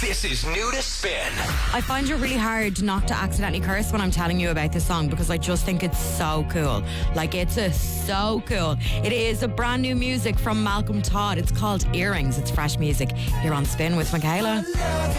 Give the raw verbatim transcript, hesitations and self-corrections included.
This is new to Spin. I find it really hard not to accidentally curse when I'm telling you about this song because I just think it's so cool. Like, it's a, so cool. It is a brand new music from Malcolm Todd. It's called Earrings. It's fresh music here on Spin with Michaela.